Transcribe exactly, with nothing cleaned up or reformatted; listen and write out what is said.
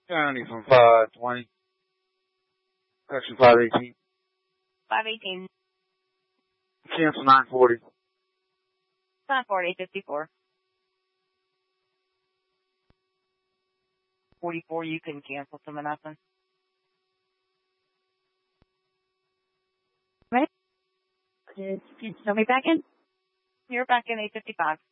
County from five twenty. Section five eighteen. five eighteen. Cancel nine forty. nine forty, fifty-four. forty-four, you can cancel some of nothing. Right? Can you throw me back in? You're back in eight fifty-five.